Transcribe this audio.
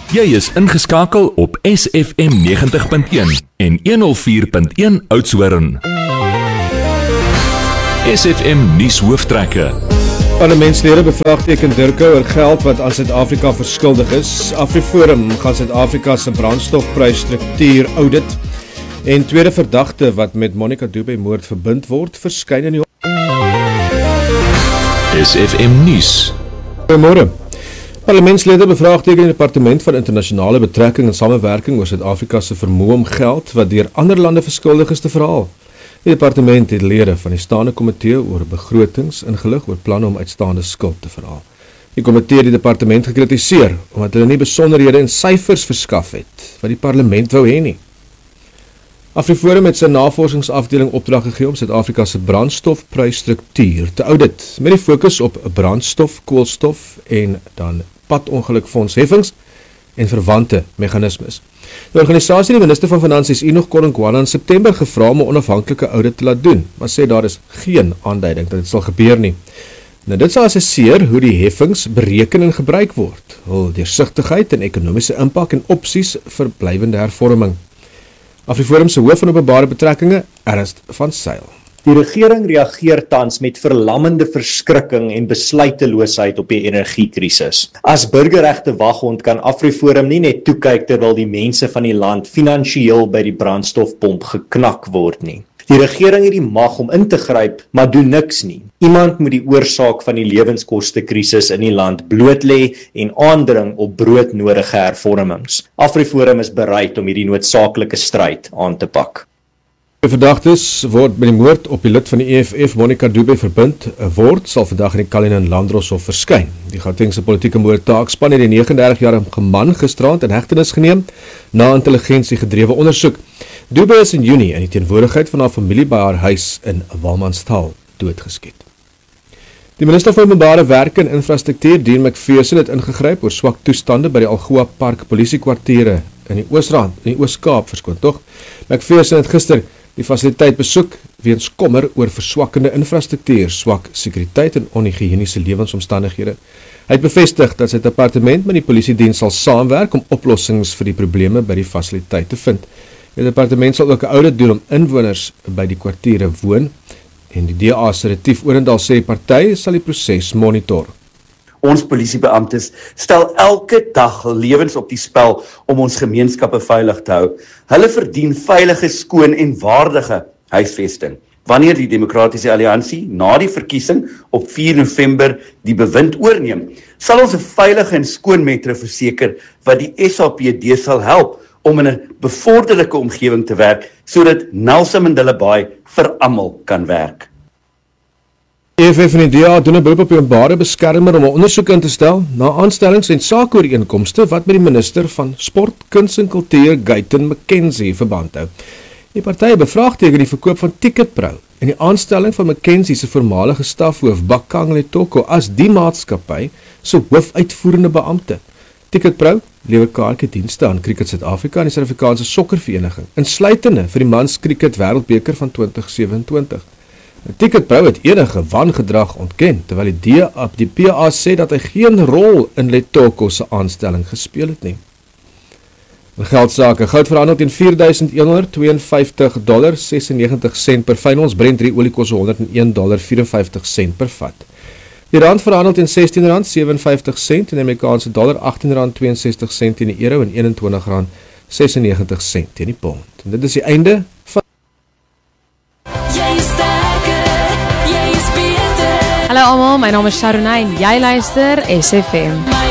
Jy is ingeskakel op SFM 90.1 en 104.1 Oudtshoorn. SFM nuus hooftrekke. Parlementslede bevraagteken Durko oor geld wat aan Suid-Afrika verskuldig is. AfriForum gaan Suid-Afrika se brandstofprysstruktuur audit. En tweede verdagte wat met Monica Dube moord verbind word, verskyn in die SFM nuus. Goeiemôre. Parlementslede bevraagteken die Departement van Internasionale Betrekking en Samewerking oor Suid-Afrika se vermoë om geld wat deur ander lande verskuldig is te verhaal. Die departement het lede van die staande komitee oor begrotings ingelig oor planne om uitstaande skuld te verhaal. Die komitee het die departement gekritiseer omdat hulle nie besonderhede en syfers verskaf het wat die parlement wou hê nie. AfriForum het sy navorsingsafdeling opdrag gegee om Suid-Afrika se brandstofprysstruktuur te audit met die fokus op brandstof, koolstof en dan padongelukfondsheffings en verwante meganismes. Die organisasie het die minister van Finansies Enoch Godongwana in September gevra om 'n onafhanklike audit te laat doen, maar sê daar is geen aanduiding dat dit sal gebeur nie. Nou dit sal assesseer hoe die heffings bereken en gebruik word, hul deursigtigheid en ekonomiese impak en opsies vir blywende hervorming. AfriForum se hoof van openbare betrekkinge, Ernst van Zyl. Die regering reageer tans met verlammende verskrikking en besluiteloosheid op die energiekrisis. As burgerregte waghond kan AfriForum nie net toekyk terwyl die mense van die land finansiëel by die brandstofpomp geknak word nie. Die regering het die mag om in te gryp, maar doen niks nie. Iemand moet die oorsaak van die lewenskostekrisis in die land bloot lê en aandring op broodnodige hervormings. AfriForum is bereid om hierdie noodsaaklike stryd aan te pak. Die verdagtes word met die moord op die lid van die EFF, Monica Dube, verbind word, sal vandag in die Cullinan Landdroshof verskyn. Die Gautengse politieke moordtaakspan het die 39-jarige man gisterand in hegtenis geneem na intelligensie gedrewe ondersoek. Dube is in Junie in die teenwoordigheid van haar familie by haar huis in Walmanstal doodgeskiet. Die minister van Openbare Werke en Infrastruktuur, Dean McPherson, het ingegryp oor swak toestande by die Algoa Park polisiekwartiere in die Oos-Kaap, McPherson het gister die fasiliteit besoek weens kommer oor verswakkende infrastruktuur, swak sekuriteit en onhigiëniese lewensomstandighede. Hy het bevestig dat sy departement met die polisiediens sal saamwerk om oplossings vir die probleme by die fasiliteit te vind. Die departement sal ook 'n audit doen om inwoners by die kwartiere woon en die DA se Retief Orendal sê die party sal die proses monitor. Ons polisiebeamptes stel elke dag lewens op die spel om ons gemeenskappe veilig te hou. Hulle verdien veilige, skoon en waardige huisvesting. Wanneer die Demokratiese Alliansie na die verkiesing op 4 November die bewind oorneem, sal ons 'n veilige en skoon metro verseker wat die SAPD sal help om in 'n bevorderlike omgewing te werk sodat Nelson Mandela Bay vir almal kan werk. EFF en die DA doen 'n beroep op die openbare beskermer om 'n ondersoek in te stel na aanstellings en sakeooreenkomste wat met die minister van Sport, Kuns en Kultuur, Guyton McKenzie, verband hou. Die partye bevraagteken die verkoop van Ticketpro en die aanstelling van McKenzie se voormalige stafhoof Bakang Letoko as die maatskappy se hoofuitvoerende beampte. Ticketpro lewer kaartjiedienste aan Cricket Suid-Afrika en die Suid-Afrikaanse Sokkervereniging, insluitende vir die Mans Cricket Wêreldbeker van 2027. Ticketpro het enige wangedrag ontken, terwyl die PA sê dat hy geen rol in Letoko se aanstelling gespeel het nie. In geldsake, goud verhandel teen $4,152.96 per fyn ons, Brent olie kos $101.54 per vat. Die rand verhandel teen R16.57 en die Amerikaanse dollar $18.62 teen die euro en $21.96 teen die pond. En dit is die einde van Hallo almal, my naam is Sharonay en jy luister SFM.